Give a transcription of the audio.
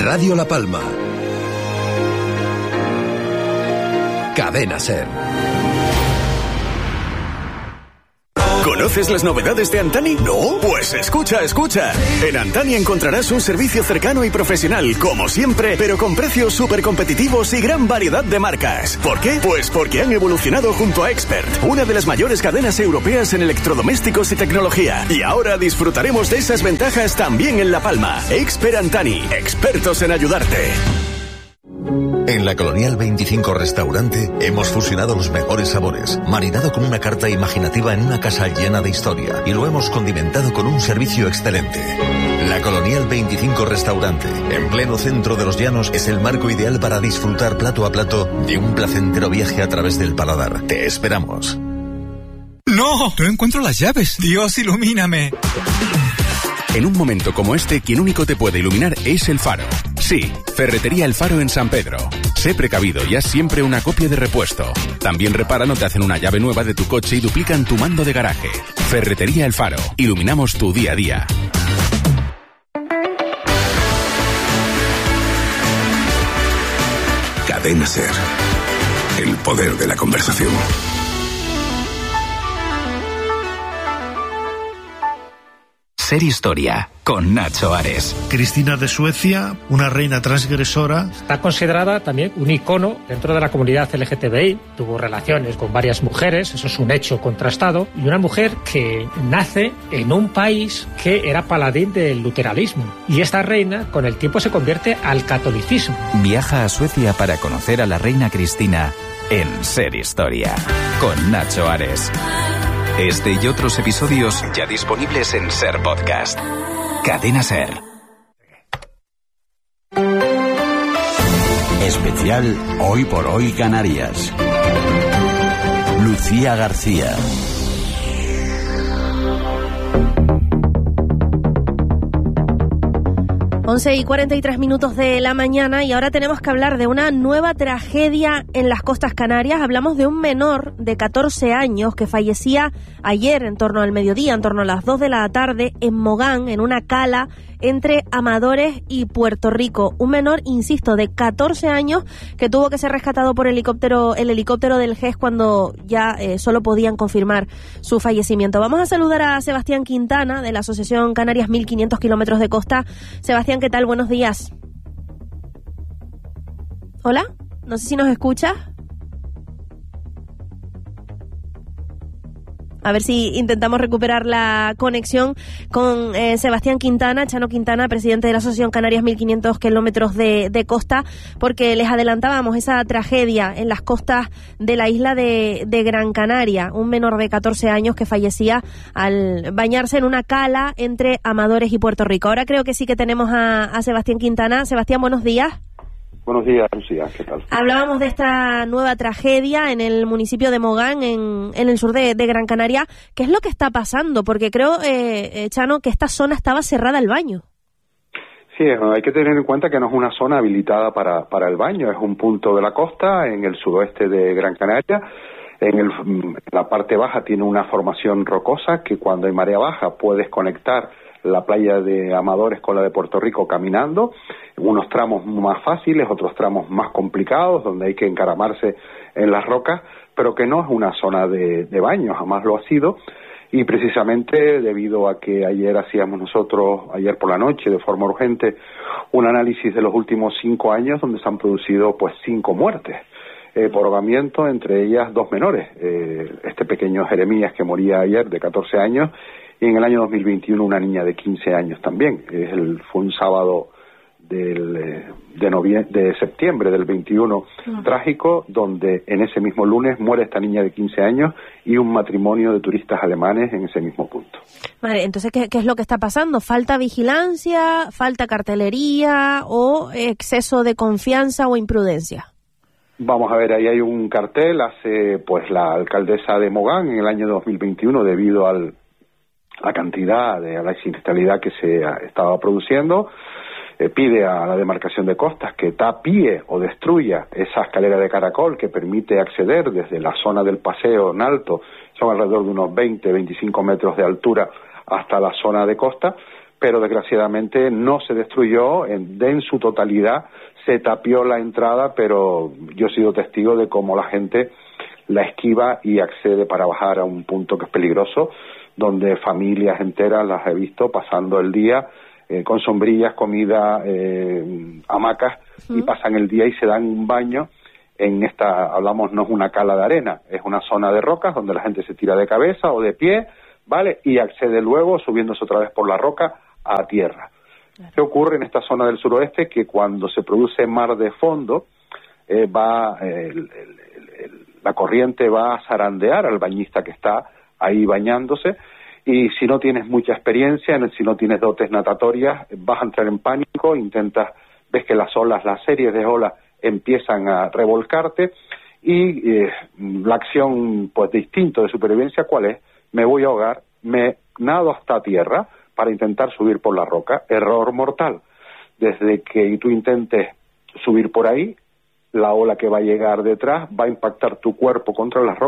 Radio La Palma. Cadena SER. ¿Conoces las novedades de Antani? ¿No? Pues escucha. En Antani encontrarás un servicio cercano y profesional, como siempre, pero con precios súper competitivos y gran variedad de marcas. ¿Por qué? Pues porque han evolucionado junto a Expert, una de las mayores cadenas europeas en electrodomésticos y tecnología. Y ahora disfrutaremos de esas ventajas también en La Palma. Expert Antani, expertos en ayudarte. En la Colonial 25 Restaurante hemos fusionado los mejores sabores, marinado con una carta imaginativa en una casa llena de historia, y lo hemos condimentado con un servicio excelente. La Colonial 25 Restaurante, en pleno centro de los Llanos, es el marco ideal para disfrutar plato a plato de un placentero viaje a través del paladar. Te esperamos. ¡No! No encuentro las llaves. Dios, ilumíname. En un momento como este, quien único te puede iluminar es el Faro. Sí, Ferretería El Faro en San Pedro. Sé precavido y haz siempre una copia de repuesto. También reparan o te hacen una llave nueva de tu coche y duplican tu mando de garaje. Ferretería El Faro. Iluminamos tu día a día. Cadena SER. El poder de la conversación. Ser Historia, con Nacho Ares. Cristina de Suecia, una reina transgresora. Está considerada también un icono dentro de la comunidad LGTBI. Tuvo relaciones con varias mujeres, eso es un hecho contrastado. Y una mujer que nace en un país que era paladín del luteranismo. Y esta reina, con el tiempo, se convierte al catolicismo. Viaja a Suecia para conocer a la reina Cristina en Ser Historia, con Nacho Ares. Este y otros episodios ya disponibles en SER Podcast. Cadena SER. Especial Hoy por Hoy Canarias. Lucía García. 11:43 de la mañana y ahora tenemos que hablar de una nueva tragedia en las costas canarias. Hablamos de un menor de 14 años que fallecía ayer en torno al mediodía, en torno a las 2 de la tarde, en Mogán, en una cala entre Amadores y Puerto Rico. Un menor, insisto, de 14 años que tuvo que ser rescatado por el helicóptero del GES cuando ya solo podían confirmar su fallecimiento. Vamos a saludar a Sebastián Quintana de la Asociación Canarias 1500 Kilómetros de Costa. Sebastián, ¿qué tal? Buenos días. Hola, no sé si nos escuchas. A ver si intentamos recuperar la conexión con Sebastián Quintana, Chano Quintana, presidente de la Asociación Canarias 1500 Kilómetros de Costa, porque les adelantábamos esa tragedia en las costas de la isla de Gran Canaria, un menor de 14 años que fallecía al bañarse en una cala entre Amadores y Puerto Rico. Ahora creo que sí que tenemos a Sebastián Quintana. Sebastián, buenos días. Buenos días, Lucía, ¿qué tal? Hablábamos de esta nueva tragedia en el municipio de Mogán, en el sur de Gran Canaria. ¿Qué es lo que está pasando? Porque creo, Chano, que esta zona estaba cerrada al baño. Sí, hay que tener en cuenta que no es una zona habilitada para el baño, es un punto de la costa en el sudoeste de Gran Canaria. En la parte baja tiene una formación rocosa que cuando hay marea baja puedes conectar la playa de Amadores con la de Puerto Rico caminando, unos tramos más fáciles, otros tramos más complicados, donde hay que encaramarse en las rocas, pero que no es una zona de baño, jamás lo ha sido, y precisamente debido a que ayer hacíamos nosotros, ayer por la noche, de forma urgente, un análisis de los últimos 5 años, donde se han producido pues 5 muertes por ahogamiento, entre ellas 2 menores, este pequeño Jeremías que moría ayer de 14 años, y en el año 2021 una niña de 15 años también. Fue un sábado de septiembre del 21 trágico, donde en ese mismo lunes muere esta niña de 15 años y un matrimonio de turistas alemanes en ese mismo punto. Vale, entonces, ¿qué es lo que está pasando? ¿Falta vigilancia, falta cartelería o exceso de confianza o imprudencia? Vamos a ver, ahí hay un cartel, hace pues la alcaldesa de Mogán en el año 2021 debido a la cantidad a la siniestralidad que se estaba produciendo, pide a la demarcación de costas que tapie o destruya esa escalera de caracol que permite acceder desde la zona del paseo en alto, son alrededor de unos 20-25 metros de altura hasta la zona de costa, pero desgraciadamente no se destruyó en su totalidad, se tapió la entrada, pero yo he sido testigo de cómo la gente la esquiva y accede para bajar a un punto que es peligroso, donde familias enteras las he visto pasando el día con sombrillas, comida, hamacas, y pasan el día y se dan un baño en esta, hablamos, no es una cala de arena, es una zona de rocas donde la gente se tira de cabeza o de pie, ¿vale? Y accede luego, subiéndose otra vez por la roca, a tierra. ¿Qué ocurre en esta zona del suroeste? Que cuando se produce mar de fondo, la corriente va a zarandear al bañista que está ahí bañándose, y si no tienes mucha experiencia, si no tienes dotes natatorias, vas a entrar en pánico, ves que las olas, las series de olas empiezan a revolcarte, y la acción pues de instinto de supervivencia, ¿cuál es? Me voy a ahogar, me nado hasta tierra para intentar subir por la roca. Error mortal. Desde que tú intentes subir por ahí, la ola que va a llegar detrás va a impactar tu cuerpo contra las rocas